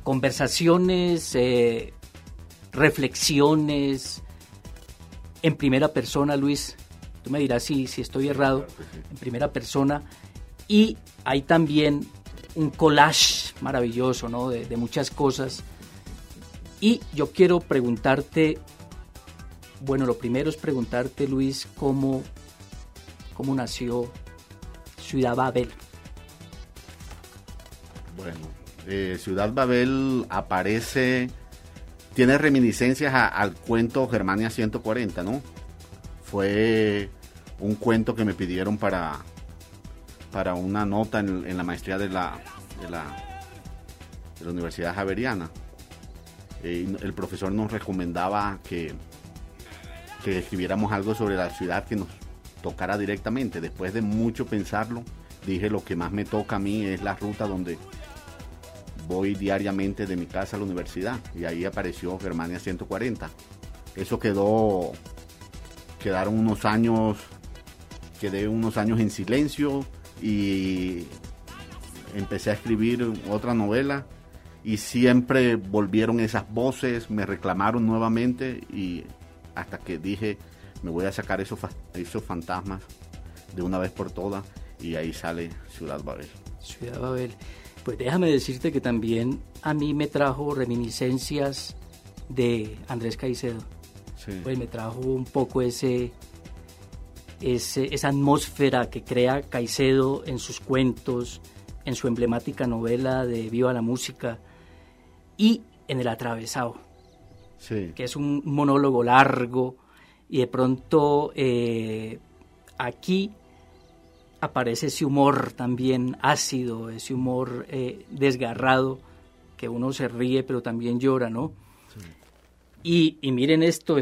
conversaciones, reflexiones en primera persona, Luis. Tú me dirás si estoy errado, en primera persona. Y hay también un collage maravilloso, ¿no? de muchas cosas. Y yo quiero preguntarte, bueno, lo primero es preguntarte, Luis, cómo nació Ciudad Babel. Bueno, Ciudad Babel tiene reminiscencias al cuento Germania 140, ¿no? Fue un cuento que me pidieron para una nota en la maestría de la Universidad Javeriana. El profesor nos recomendaba que escribiéramos algo sobre la ciudad que nos tocara directamente. Después de mucho pensarlo, dije, lo que más me toca a mí es la ruta donde voy diariamente de mi casa a la universidad, y ahí apareció Germania 140. Eso quedé unos años en silencio, y empecé a escribir otra novela, y siempre volvieron esas voces, me reclamaron nuevamente, y hasta que dije, me voy a sacar esos fantasmas de una vez por todas, y ahí sale Ciudad Babel. Ciudad Babel. Pues déjame decirte que también a mí me trajo reminiscencias de Andrés Caicedo. Sí. Pues me trajo un poco esa atmósfera que crea Caicedo en sus cuentos, en su emblemática novela de Viva la Música y en El Atravesado, sí, que es un monólogo largo, y de pronto aquí aparece ese humor también ácido, ese humor desgarrado, que uno se ríe pero también llora, ¿no? Sí. Y miren esto,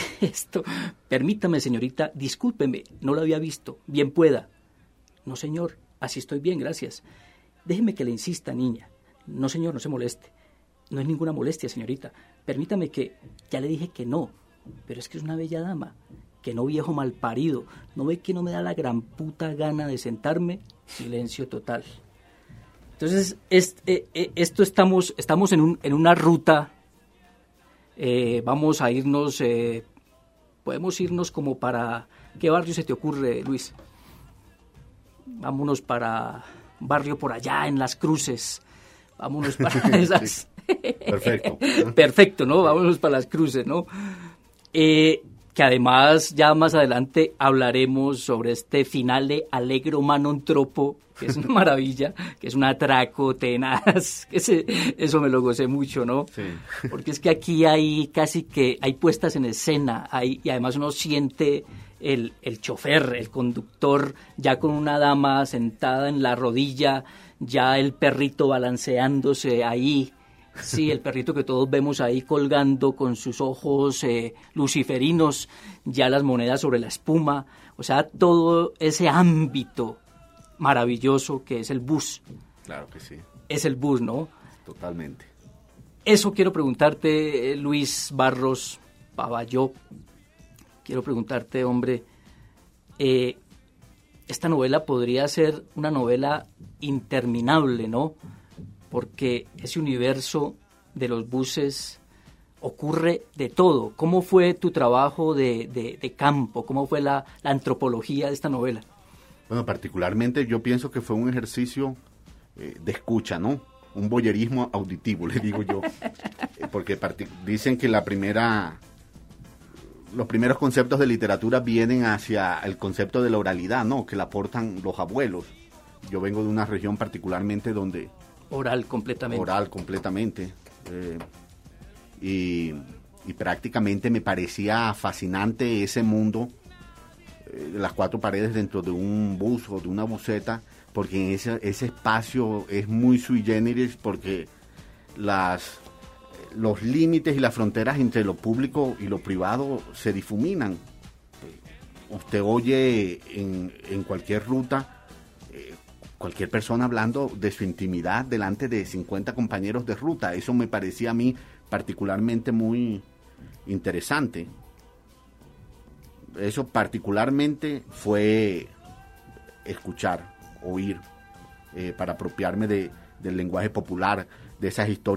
permítame, señorita, discúlpeme, no lo había visto, bien pueda. No, señor, así estoy bien, gracias. Déjeme que le insista, niña. No, señor, no se moleste. No es ninguna molestia, señorita. Permítame que, ya le dije que no, pero es que es una bella dama. Que no, viejo malparido, ¿no ve que no me da la gran puta gana de sentarme? Silencio total. Entonces, esto estamos en una ruta, vamos a irnos, podemos irnos como para, ¿qué barrio se te ocurre, Luis? Vámonos para un barrio por allá en Las Cruces, vámonos para esas. Perfecto. Perfecto, ¿no? Vámonos para Las Cruces, ¿no? Que además ya más adelante hablaremos sobre este finale Allegro Manon Troppo, que es una maravilla, que es un atraco tenaz, eso me lo gocé mucho, ¿no? Sí. Porque es que aquí hay casi que, hay puestas en escena, y además uno siente el chofer, el conductor, ya con una dama sentada en la rodilla, ya el perrito balanceándose ahí. Sí, el perrito que todos vemos ahí colgando con sus ojos luciferinos, ya las monedas sobre la espuma, o sea, todo ese ámbito maravilloso que es el bus. Claro que sí. Es el bus, ¿no? Totalmente. Eso quiero preguntarte, Luis Barros Pavalló. Quiero preguntarte, hombre, esta novela podría ser una novela interminable, ¿no? Porque ese universo de los buses ocurre de todo. ¿Cómo fue tu trabajo de campo? ¿Cómo fue la antropología de esta novela? Bueno, particularmente yo pienso que fue un ejercicio de escucha, ¿no? Un voyerismo auditivo, le digo yo. Porque dicen que los primeros conceptos de literatura vienen hacia el concepto de la oralidad, ¿no? Que la aportan los abuelos. Yo vengo de una región particularmente donde... Oral completamente. Y prácticamente me parecía fascinante ese mundo de las cuatro paredes dentro de un bus o de una buseta, porque ese espacio es muy sui generis, porque los límites y las fronteras entre lo público y lo privado se difuminan. Usted oye en cualquier ruta cualquier persona hablando de su intimidad delante de 50 compañeros de ruta. Eso me parecía a mí particularmente muy interesante. Eso particularmente fue escuchar, oír, para apropiarme del lenguaje popular, de esas historias